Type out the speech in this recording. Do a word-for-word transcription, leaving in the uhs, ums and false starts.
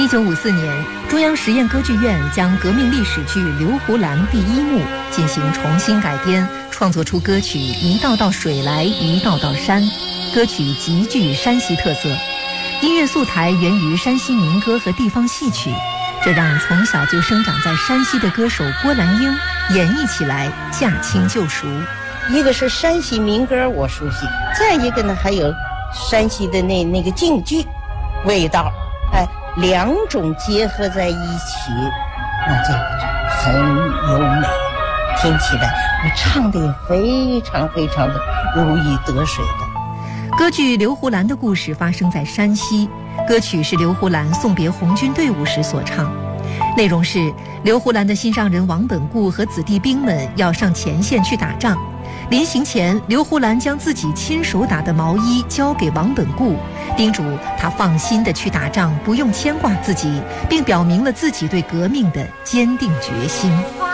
一九五四年，中央实验歌剧院将革命历史剧《刘胡兰》第一幕进行重新改编，创作出歌曲《一道道水来一道道山》。歌曲极具山西特色，音乐素材源于山西民歌和地方戏曲，这让从小就生长在山西的歌手郭兰英演绎起来驾轻就熟。 一个是山西民歌我熟悉，再一个呢还有山西的那那个京剧味道，哎，两种结合在一起，那这个就很优美，听起来我唱的也非常非常的如鱼得水的。 歌剧《刘胡兰》的故事发生在山西，歌曲是刘胡兰送别红军队伍时所唱。内容是刘胡兰的心上人王本固和子弟兵们要上前线去打仗，临行前，刘胡兰将自己亲手打的毛衣交给王本固，叮嘱他放心地去打仗，不用牵挂自己，并表明了自己对革命的坚定决心。